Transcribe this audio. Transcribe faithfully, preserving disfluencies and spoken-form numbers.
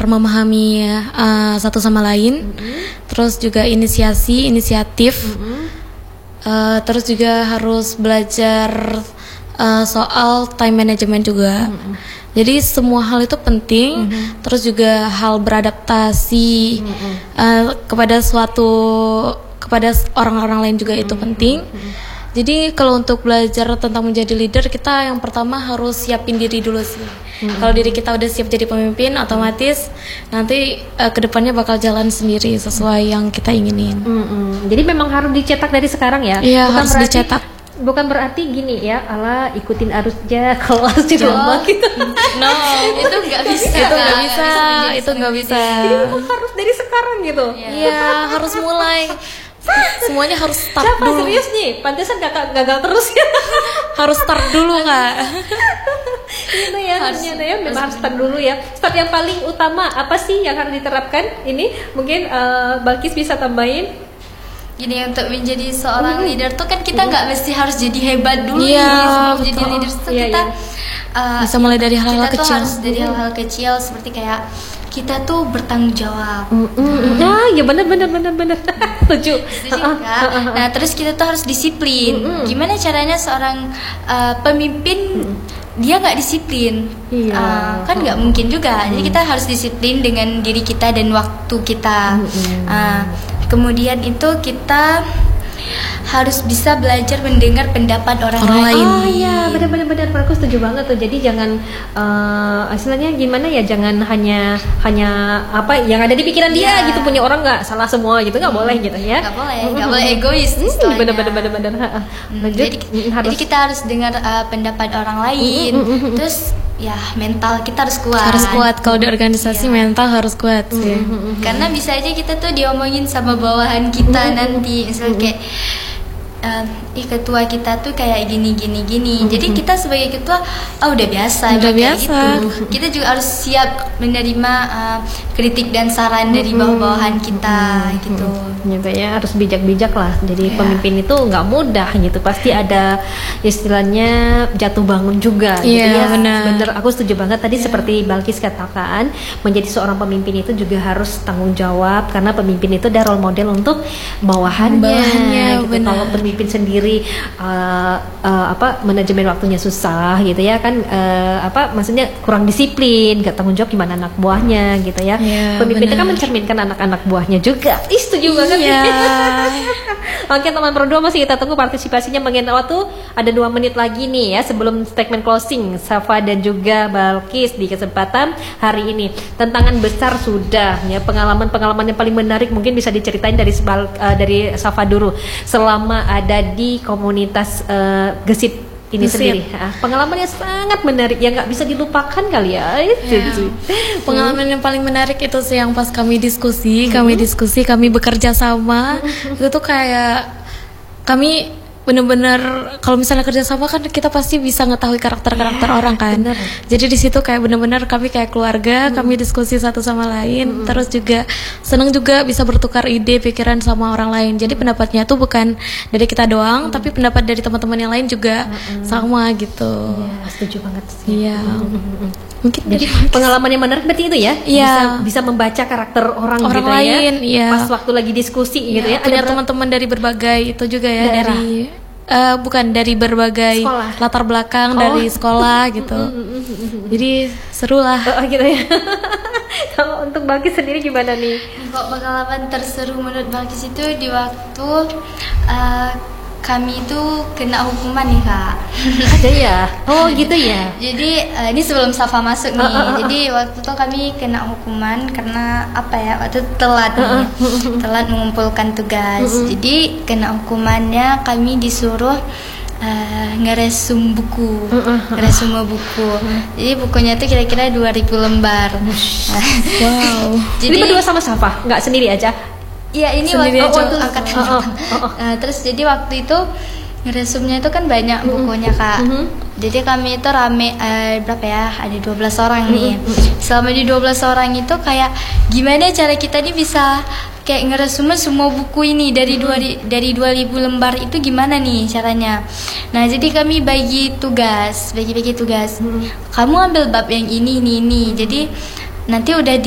memahami uh, satu sama lain, mm-hmm. terus juga inisiasi, inisiatif, mm-hmm. uh, terus juga harus belajar uh, soal time management juga. Mm-hmm. Jadi semua hal itu penting, mm-hmm. terus juga hal beradaptasi mm-hmm. uh, kepada suatu kepada orang-orang lain juga mm-hmm. itu penting. Mm-hmm. Jadi kalau untuk belajar tentang menjadi leader, kita yang pertama harus siapin diri dulu sih. Mm-hmm. Kalau diri kita udah siap jadi pemimpin, otomatis nanti uh, kedepannya bakal jalan sendiri sesuai yang kita inginin. Mm-hmm. Jadi memang harus dicetak dari sekarang ya? Iya, harus berarti, dicetak. Bukan berarti gini ya, ala ikutin arusnya kalau harus dirombak gitu. No, itu nggak bisa. Itu nggak bisa. Itu nggak bisa. Jadi harus dari sekarang gitu. Iya, harus mulai. Semuanya harus start Siapa dulu. Serius nih, pantesan kakak gagal terus ya. Harus start dulu kak. Itu ya, harusnya ya, memang harus start dulu ya. Start yang paling utama apa sih yang harus diterapkan? Ini mungkin uh, Balkis bisa tambahin. Gini, untuk menjadi seorang mm. leader tuh kan kita nggak mm. mesti harus jadi hebat dulu yeah, nih sebelum jadi leader tuh yeah, kita yeah. Uh, bisa mulai dari hal-hal kecil. Kita tuh harus dari hal-hal kecil seperti kayak kita tuh bertanggung jawab. Mm, mm, mm. Ah, ya benar benar benar benar. Setuju. Setuju kan? Nah, terus kita tuh harus disiplin. Mm, mm. Gimana caranya seorang uh, pemimpin mm. dia nggak disiplin? Iya. Uh, kan nggak mungkin juga. Mm. Jadi kita harus disiplin dengan diri kita dan waktu kita. Mm, mm. Uh, kemudian itu kita harus bisa belajar mendengar pendapat orang, orang lain. Oh iya, benar-benar benar. Aku setuju banget tuh. Jadi jangan uh, istilahnya gimana ya? Jangan hanya hanya apa yang ada di pikiran yeah. dia gitu. Punya orang nggak salah semua gitu, nggak hmm. boleh gitu ya? Nggak boleh, nggak mm-hmm. boleh egois. Benar-benar benar-benar. Hmm, jadi, harus. jadi kita harus dengar uh, pendapat orang lain. Mm-hmm. Terus ya mental kita harus kuat. Harus kuat. Kalau di organisasi yeah. mental harus kuat sih. Mm-hmm. Karena bisa aja kita tuh diomongin sama bawahan kita mm-hmm. nanti, misalnya kayak Uh, ih ketua kita tuh kayak gini gini gini. Mm-hmm. Jadi kita sebagai ketua oh udah biasa udah biasa gitu. Kita juga harus siap menerima uh, kritik dan saran mm-hmm. dari bawah-bawahan kita mm-hmm. gitu. Gitu ya, harus bijak-bijak lah. Jadi yeah. pemimpin itu nggak mudah gitu. Pasti ada istilahnya jatuh bangun juga. Iya gitu ya. benar. Bener, aku setuju banget tadi yeah. seperti Balkis katakan, menjadi seorang pemimpin itu juga harus tanggung jawab karena pemimpin itu ada role model untuk bawahannya. Bawahannya gitu. Kalau pemimpin sendiri uh, uh, apa manajemen waktunya susah gitu ya kan uh, apa maksudnya kurang disiplin, gak tanggung jawab gimana anak buahnya gitu ya. Yeah, pemimpin itu kan mencerminkan anak-anak buahnya juga. Ih, setuju banget. Yeah. Oke teman berdua, masih kita tunggu partisipasinya. Mengenai waktu ada dua menit lagi nih ya sebelum statement closing Safa dan juga Balkis di kesempatan hari ini. Tantangan besar sudah ya, pengalaman-pengalaman yang paling menarik mungkin bisa diceritain dari uh, dari Safa dulu selama ada di komunitas uh, Gesit ini Gesit. Sendiri. Ah, pengalaman yang sangat menarik yang nggak bisa dilupakan kali ya. Yeah. Pengalaman yang paling menarik itu sih yang pas kami diskusi, hmm. kami diskusi, kami bekerja sama. Hmm. Itu tuh kayak kami bener-bener kalau misalnya kerja sama kan kita pasti bisa ngetahui karakter-karakter yeah, orang kan. Bener. Jadi di situ kayak bener-bener kami kayak keluarga, hmm. kami diskusi satu sama lain, hmm. terus juga senang juga bisa bertukar ide, pikiran sama orang lain. Jadi pendapatnya tuh bukan dari kita doang, hmm. tapi pendapat dari teman-teman yang lain juga hmm. sama gitu. Yeah, setuju banget sih. Iya. Hmm. Mungkin jadi pengalaman yang menarik berarti itu ya, yeah. bisa bisa membaca karakter orang, orang gitu lain, ya. Yeah. Pas waktu lagi diskusi yeah. gitu ya. Punya teman-teman dari berbagai itu juga ya, daerah. dari Uh, bukan dari berbagai sekolah. Latar belakang, oh. dari sekolah gitu. Jadi seru lah. Oh, gitu ya. Kalau untuk Balkis sendiri gimana nih? Kok pengalaman terseru menurut Balkis itu di waktu uh, kami itu kena hukuman nih kak. Ada ya? Oh gitu ya. Jadi uh, ini sebelum Safa masuk nih. Uh, uh, uh. Jadi waktu itu kami kena hukuman karena apa ya? Waktu itu telat nih, uh, uh. telat mengumpulkan tugas. Uh, uh. Jadi kena hukumannya kami disuruh uh, ngeresum buku, uh, uh, uh. ngeresum buku. Uh. Jadi bukunya itu kira-kira dua ribu lembar. Wow. Jadi berdua sama Safa, nggak sendiri aja? Iya ini sendiri waktu, aja. waktu angkatan. Oh, oh, oh, oh. Uh, terus jadi waktu itu ngeresumnya itu kan banyak mm-hmm. bukunya kak. Mm-hmm. Jadi kami itu rame uh, berapa ya? Ada dua belas orang nih. Mm-hmm. Selama di dua belas orang itu kayak gimana cara kita nih bisa kayak ngeresumnya semua buku ini dari dua mm-hmm. dari dua ribu lembar itu gimana nih caranya? Nah jadi kami bagi tugas, bagi-bagi tugas. Mm-hmm. Kamu ambil bab yang ini ini ini. Jadi nanti udah di